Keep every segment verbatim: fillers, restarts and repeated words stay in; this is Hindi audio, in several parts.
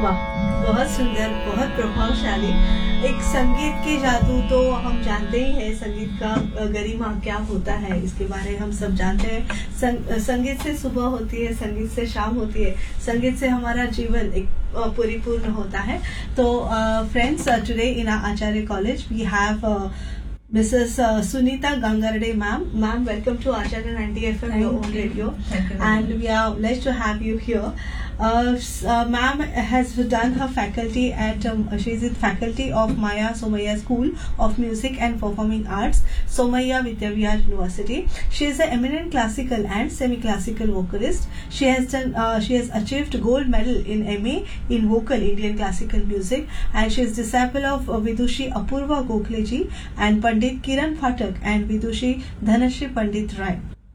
वाह, बहुत सुंदर, बहुत प्रभावशाली। एक संगीत की जादू तो हम जानते ही हैं, संगीत का गरिमा क्या होता है इसके बारे में हम सब जानते हैं। संग, संगीत से सुबह होती है, संगीत से शाम होती है, संगीत से हमारा जीवन एक परिपूर्ण होता है। तो friends, today in Acharya college we have Missus Uh, Sunita Gangarde, ma'am. Ma'am, welcome to Acharya ninety F M, your own radio. And we are blessed to have you here. Uh, uh, ma'am has done her faculty at, um, she is in faculty of Maya Somaiya School of Music and Performing Arts, Somaiya Vidyavihar University. She is an eminent classical and semi-classical vocalist. She has done, uh, she has achieved gold medal in M A in vocal Indian classical music, and she is disciple of uh, Vidushi Apurva Gokhale ji and Pandit Kiran Phatak and Vidushi Dhanashri Pandit Rai.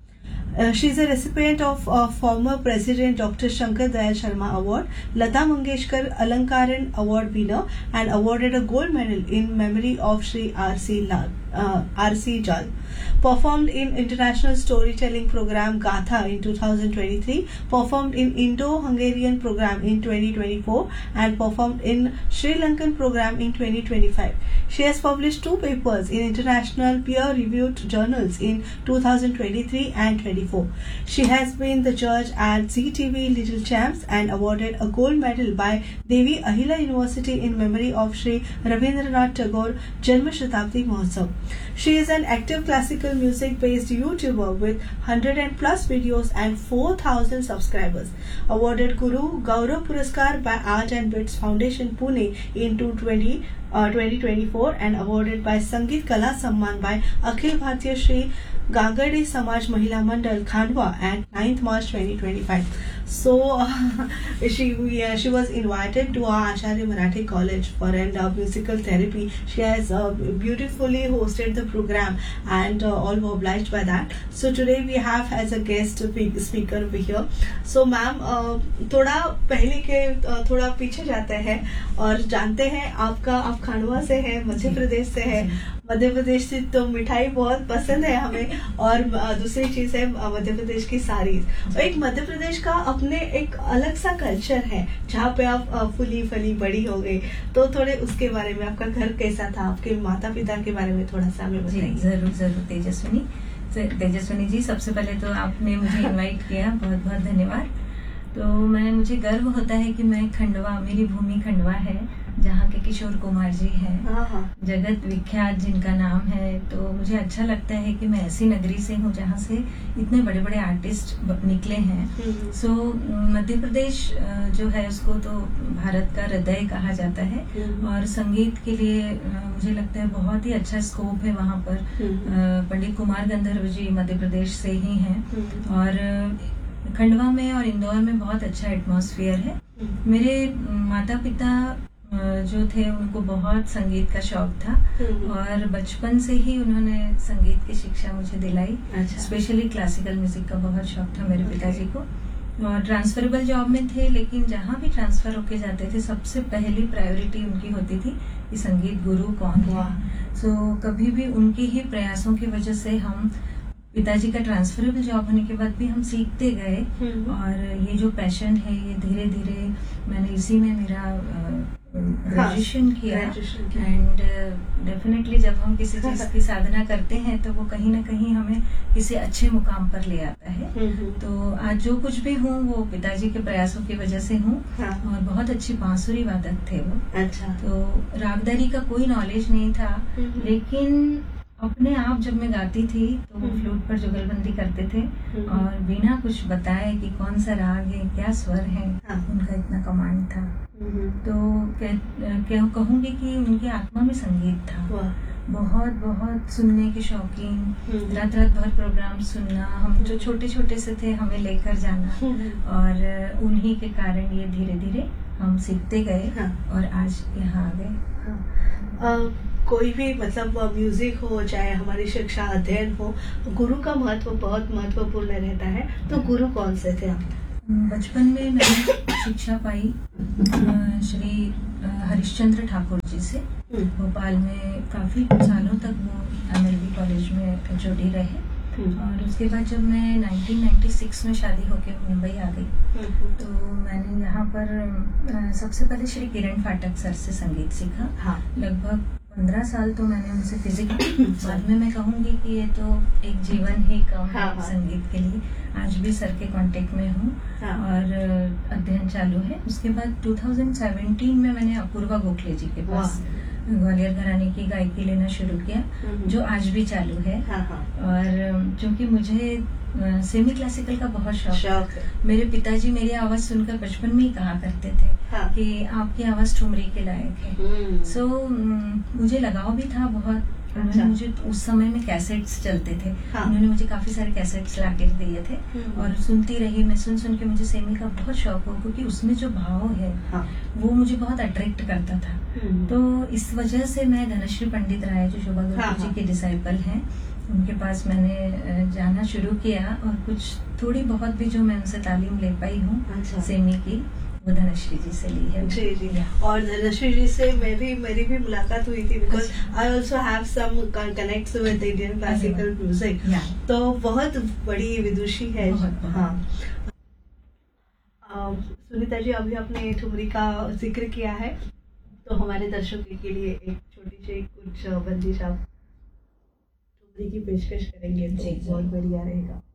Uh, she is a recipient of uh, former President Doctor Shankar Dayal Sharma Award, Lata Mangeshkar Alankaran Award winner, and awarded a gold medal in memory of Shri R C Lal, uh, R C Jal. Performed in international storytelling program Gatha in two thousand twenty-three, performed in Indo-Hungarian program in twenty twenty-four, and performed in Sri Lankan program in twenty twenty-five. She has published two papers in international peer-reviewed journals in two thousand twenty-three and twenty-four. She has been the judge at Z T V Little Champs and awarded a gold medal by Devi Ahila University in memory of Shri Rabindranath Tagore Janma Shatabdi Mahotsav. She is an active classical music-based YouTuber with one hundred plus videos and four thousand subscribers. Awarded Guru Gaurav Puraskar by Art and Bits Foundation Pune in twenty twenty-four and awarded by Sangeet Kala Samman by Akhil Bhartiya Shri Gangarde Samaj Mahila Mandal Khandwa at ninth March twenty twenty-five. So uh, she uh, she was invited to our Acharya Marathi College for an uh, musical therapy. She has uh, beautifully hosted the program, and uh, all were obliged by that. So today we have as a guest speaker over here. So ma'am, uh, थोड़ा पहले के uh, थोड़ा पीछे जाते हैं और जानते हैं आपका, आप खंडवा से है, मध्य प्रदेश से है। मध्य प्रदेश से तो मिठाई बहुत पसंद है हमें, और दूसरी चीज है मध्य प्रदेश की साड़ीज। और एक मध्य प्रदेश का अपने एक अलग सा कल्चर है जहाँ पे आप फुली फली बड़ी हो गई। तो थोड़े उसके बारे में, आपका घर कैसा था, आपके माता पिता के बारे में थोड़ा सा हमें बताइए। जरूर जरूर तेजस्विनी तेजस्विनी जी, सबसे पहले तो आपने मुझे इनवाइट किया, बहुत बहुत धन्यवाद। तो मैं मुझे गर्व होता है कि मैं खंडवा, मेरी भूमि खंडवा है, जहाँ के किशोर कुमार जी हैं, जगत विख्यात जिनका नाम है। तो मुझे अच्छा लगता है कि मैं ऐसी नगरी से हूँ जहाँ से इतने बड़े बड़े आर्टिस्ट निकले हैं। सो मध्य प्रदेश जो है उसको तो भारत का हृदय कहा जाता है, और संगीत के लिए मुझे लगता है बहुत ही अच्छा स्कोप है वहाँ पर। पंडित कुमार गंधर्व जी मध्य प्रदेश से ही हैं, और खंडवा में और इंदौर में बहुत अच्छा एटमॉस्फेयर है। मेरे माता पिता जो थे उनको बहुत संगीत का शौक था, और बचपन से ही उन्होंने संगीत की शिक्षा मुझे दिलाई। अच्छा। स्पेशली क्लासिकल म्यूजिक का बहुत शौक था मेरे पिताजी को, और ट्रांसफरेबल जॉब में थे, लेकिन जहाँ भी ट्रांसफर होके जाते थे सबसे पहली प्रायोरिटी उनकी होती थी कि संगीत गुरु कौन है। सो कभी भी उनके ही प्रयासों की वजह से हम, पिताजी का ट्रांसफरेबल जॉब होने के बाद भी हम सीखते गए, और ये जो पैशन है ये धीरे धीरे मैंने इसी में मेरा ग्रेजुएशन किया। एंड डेफिनेटली जब हम किसी चीज की साधना करते हैं तो वो कहीं ना कहीं हमें किसी अच्छे मुकाम पर ले आता है। तो आज जो कुछ भी हूँ वो पिताजी के प्रयासों की वजह से हूँ। और बहुत अच्छी बांसुरी वादक थे वो। अच्छा। तो रागदारी का कोई नॉलेज नहीं था, लेकिन अपने आप जब मैं गाती थी तो वो फ्लूट पर जुगलबंदी करते थे, और बिना कुछ बताए कि कौन सा राग है, क्या स्वर है, उनका इतना कमांड था। तो कह, कहूंगी कि उनकी आत्मा में संगीत था। बहुत बहुत सुनने के शौकीन, रात रात भर प्रोग्राम सुनना, हम जो छोटे छोटे से थे हमें लेकर जाना, और उन्हीं के कारण ये धीरे धीरे हम सीखते गए। हाँ। और आज यहाँ आ गए। हाँ। कोई भी मतलब म्यूजिक हो, चाहे हमारी शिक्षा अध्ययन हो, गुरु का महत्व बहुत महत्वपूर्ण रहता है। तो गुरु कौन से थे आप? बचपन में मैंने शिक्षा पाई श्री हरिश्चंद्र ठाकुर जी से। भोपाल में काफी सालों तक वो एमएलबी कॉलेज में जुड़ी रहे। और उसके बाद जब मैं नाइनटीन नाइंटी सिक्स में शादी होके मुंबई आ गई तो मैंने यहाँ पर अ, सबसे पहले श्री किरण फाटक सर से संगीत सीखा। हाँ। लगभग पंद्रह साल तो मैंने उनसे फिजिकली, बाद में मैं कहूँगी कि ये तो एक जीवन ही कम है। हाँ, संगीत के लिए आज भी सर के कांटेक्ट में हूँ। हाँ। और अध्ययन चालू है। उसके बाद दो हज़ार सत्रह में मैंने अपूर्वा गोखले जी के पास ग्वालियर घराने की गायकी लेना शुरू किया, जो आज भी चालू है। हाँ हाँ। और चूंकि मुझे सेमी क्लासिकल का बहुत शौक शौक है। मेरे पिताजी मेरी आवाज सुनकर बचपन में ही कहा करते थे हाँ। कि आपकी आवाज ठुमरी के लायक है। सो so, मुझे लगाव भी था बहुत। अच्छा। मुझे उस समय में कैसेट्स चलते थे। हाँ। उन्होंने मुझे काफी सारे कैसेट्स लाके दिए थे और सुनती रही मैं। सुन सुन के मुझे सेमी का बहुत शौक हो, क्योंकि उसमें जो भाव है हाँ। वो मुझे बहुत अट्रैक्ट करता था। तो इस वजह से मैं धनश्री पंडित राय जो शोभा गुरुजी हाँ। के डिसाइपल हैं, उनके पास मैंने जाना शुरू किया और कुछ थोड़ी बहुत भी जो मैं उनसे तालीम ले पाई हूँ अच्छा। सेमी की, वो धनश्री जी से ली है। जी जी। और धनश्री जी से मैं भी मेरी भी मुलाकात हुई थी, because I also have some connects with Indian classical music. तो बहुत बड़ी विदुषी है। हाँ। सुनीता जी, अभी आपने ठुमरी का जिक्र किया है, तो हमारे दर्शकों के लिए एक छोटी सी कुछ बंदिश आप ठुमरी की पेशकश करेंगे तो बहुत बढ़िया रहेगा।